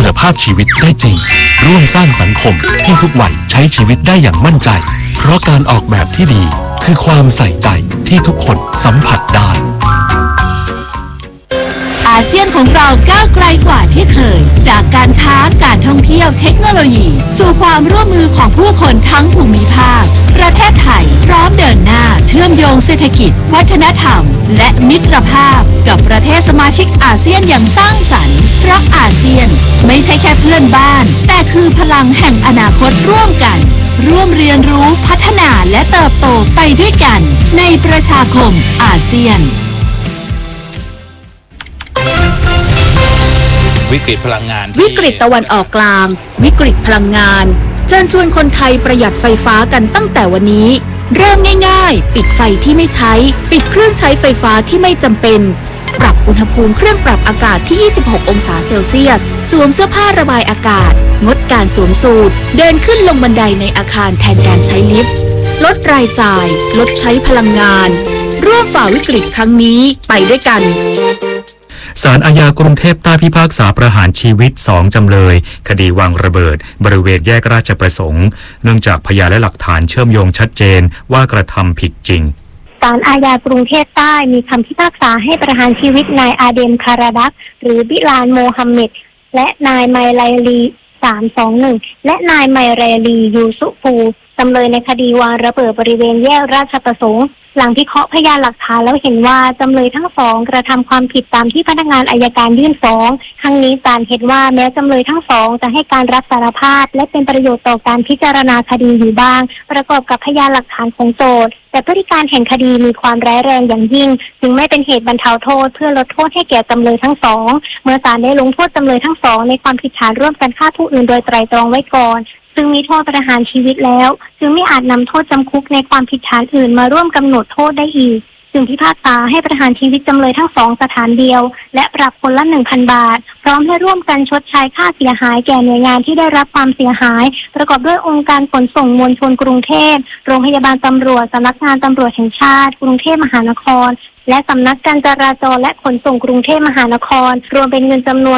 คุณภาพชีวิตได้จริงร่วมสร้างสังคมที่ทุกวัยใช้ชีวิตได้อย่างมั่นใจเพราะการออกแบบที่ดีคือความใส่ใจที่ทุกคนสัมผัสได้อาเซียนของเราก้าวไกลกว่าที่เคยจากการค้าการท่องเที่ยวเทคโนโลยีสู่ความร่วมมือของผู้คนทั้งภูมิภาคประเทศไทยพร้อมเดินหน้าเชื่อมโยงเศรษฐกิจวัฒนธรรมและมิตรภาพกับประเทศสมาชิกอาเซียนอย่างสร้างสรรค์เพราะอาเซียนไม่ใช่แค่เพื่อนบ้านแต่คือพลังแห่งอนาคตร่วมกันร่วมเรียนรู้พัฒนาและเติบโตไปด้วยกันในประชาคมอาเซียนวิกฤตพลังงานวิกฤตตะวันออกกลางวิกฤตพลังงานเชิญชวนคนไทยประหยัดไฟฟ้ากันตั้งแต่วันนี้เริ่มง่ายๆปิดไฟที่ไม่ใช้ปิดเครื่องใช้ไฟฟ้าที่ไม่จำเป็นปรับอุณหภูมิเครื่องปรับอากาศที่26องศาเซลเซียสสวมเสื้อผ้าระบายอากาศงดการสวมสูทเดินขึ้นลงบันไดในอาคารแทนการใช้ลิฟต์ลดรายจ่ายลดใช้พลังงานร่วมฝ่าวิกฤตครั้งนี้ไปด้วยกันศาลอาญากรุงเทพใต้พิพากษาประหารชีวิต2จำเลยคดีวางระเบิดบริเวณแยกราชประสงค์เนื่องจากพยานและหลักฐานเชื่อมโยงชัดเจนว่ากระทำผิดจริงศาลอาญากรุงเทพใต้มีคำพิพากษาให้ประหารชีวิตนายอาเดมคาราดักหรือบิลานโมฮัมเหม็ดและนายไมไลลี321และนายไมเรลียูซุฟูจำเลยในคดีวางระเบิดบริเวณแยกราชประสงค์หลังพิเคราะห์พยานหลักฐานแล้วเห็นว่าจำเลยทั้งสองกระทำความผิดตามที่พนักงานอัยการยื่นฟ้องทั้งนี้ศาลเห็นว่าแม้จำเลยทั้งสองจะให้การรับสารภาพและเป็นประโยชน์ต่อการพิจารณาคดีอยู่บ้างประกอบกับพยานหลักฐานของโจทก์แต่พฤติการแห่งคดีมีความร้ายแรงอย่างยิ่งจึงไม่เป็นเหตุบรรเทาโทษเพื่อลดโทษให้แก่จำเลยทั้งสองเมื่อศาลได้ลงโทษจำเลยทั้งสองในความผิดฐานร่วมกันฆ่าผู้อื่นโดยไตร่ตรองไว้ก่อนซึ่งมีโทษประหารชีวิตแล้วจึงไม่อาจนำโทษจำคุกในความผิดฐานอื่นมาร่วมกำหนดโทษได้อีกจึงพิพากษาให้ประหารชีวิตจำเลยทั้งสองสถานเดียวและปรับคนละ 1,000 บาทพร้อมให้ร่วมกันชดใช้ค่าเสียหายแก่หน่วยงานที่ได้รับความเสียหายประกอบด้วยองค์การขนส่งมวลชนกรุงเทพโรงพยาบาลตำรวจสำนักงานตำรวจแห่งชาติกรุงเทพมหานครและสำนักการจราจรและขนส่งกรุงเทพมหานครรวมเป็นเงินจำนวน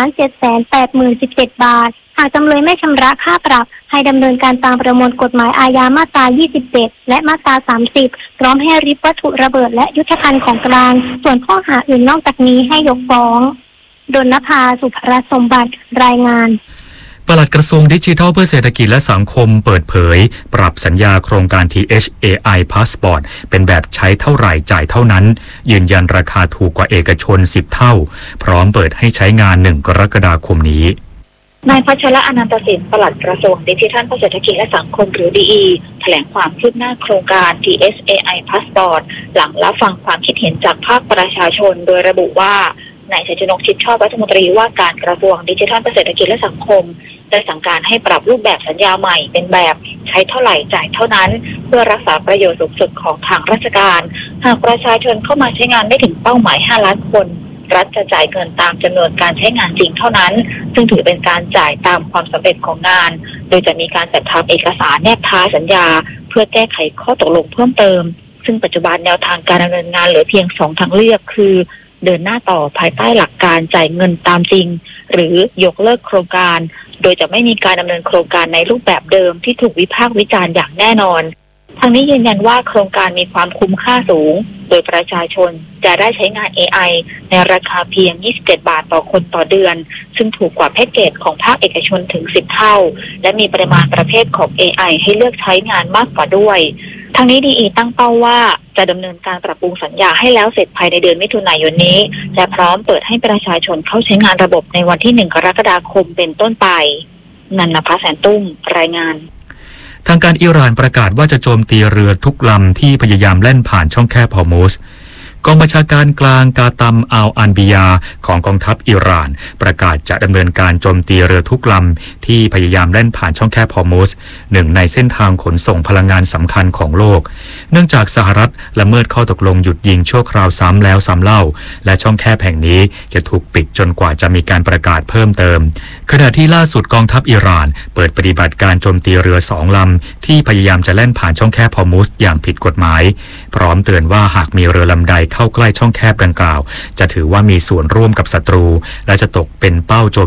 4,780,17 บาทหากจำเลยไม่ชำระค่าปรับให้ดำเนินการตามประมวลกฎหมายอาญามาตรา 27 และมาตรา 30 พร้อมให้ริบวัตถุระเบิดและยุทธภัณฑ์ของกลางส่วนข้อหาอื่นนอกจากนี้ให้ยกฟ้องดลนภา สุภรัตน์สมบัติรายงานปลัดกระทรวงดิจิทัลเพื่อเศรษฐกิจและสังคมเปิดเผยปรับสัญญาโครงการ TH AI Passport เป็นแบบใช้เท่าไหร่จ่ายเท่านั้นยืนยันราคาถูกกว่าเอกชน10เท่าพร้อมเปิดให้ใช้งาน1กรกฎาคมนี้นายพัชระอนันตสินปลัดกระทรวงดิจิทัลเพื่อเศรษฐกิจและสังคมหรือ DE แถลงความคืบหน้าโครงการ TH AI Passport หลังรับฟังความคิดเห็นจากภาคประชาชนโดยระบุว่านายชัยชนกชิดชอบรัฐมนตรีว่าการกระทรวงดิจิทัลเพื่อเศรษฐกิจและสังคมได้สั่งการให้ปรับรูปแบบสัญญาใหม่เป็นแบบใช้เท่าไหร่จ่ายเท่านั้นเพื่อรักษาประโยชน์สูงสุดของทางราชการหากประชาชนเข้ามาใช้งานไม่ถึงเป้าหมาย5ล้านคนรัฐจะจ่ายเงินตามจำนวนการใช้งานจริงเท่านั้นซึ่งถือเป็นการจ่ายตามความสำเร็จของงานโดยจะมีการจัดทำเอกสารแนบท้ายสัญญาเพื่อแก้ไขข้อตกลงเพิ่มเติมซึ่งปัจจุบันแนวทางการดำเนินงานเหลือเพียง2ทางเลือกคือเดินหน้าต่อภายใต้หลักการจ่ายเงินตามจริงหรือยกเลิกโครงการโดยจะไม่มีการดำเนินโครงการในรูปแบบเดิมที่ถูกวิพากษ์วิจารณ์อย่างแน่นอนทางนี้ยืนยันว่าโครงการมีความคุ้มค่าสูงโดยประชาชนจะได้ใช้งาน AI ในราคาเพียง27 บาทต่อคนต่อเดือนซึ่งถูกกว่าแพ็กเกจของภาคเอกชนถึง10เท่าและมีปริมาณประเภทของ AI ให้เลือกใช้งานมากกว่าด้วยทางนี้ DE ตั้งเป้าว่าจะดำเนินการปรับปรุงสัญญาให้แล้วเสร็จภายในเดือนมิถุนายนนี้และพร้อมเปิดให้ประชาชนเข้าใช้งานระบบในวันที่1กรกฎาคมเป็นต้นไปนันนภาแสนตุ้มรายงานทางการอิหร่านประกาศว่าจะโจมตีเรือทุกลำที่พยายามแล่นผ่านช่องแคบฮอร์มุซกองบัญชาการกลางกาตัมอัลอันบิยาของกองทัพอิหร่านประกาศจะดำเนินการโจมตีเรือทุกลำที่พยายามแล่นผ่านช่องแคบฮอร์มุซหนึ่งในเส้นทางขนส่งพลังงานสำคัญของโลกเนื่องจากสหรัฐละเมิดข้อตกลงหยุดยิงชั่วคราวซ้ำแล้วซ้ำเล่าและช่องแคบแห่งนี้จะถูกปิดจนกว่าจะมีการประกาศเพิ่มเติมขณะที่ล่าสุดกองทัพอิหร่านเปิดปฏิบัติการโจมตีเรือ2ลำที่พยายามจะแล่นผ่านช่องแคบฮอร์มุซอย่างผิดกฎหมายพร้อมเตือนว่าหากมีเรือลำใดเข้าใกล้ช่องแคบดังกล่าวจะถือว่ามีส่วนร่วมกับศัตรูและจะตกเป็นเป้าโจม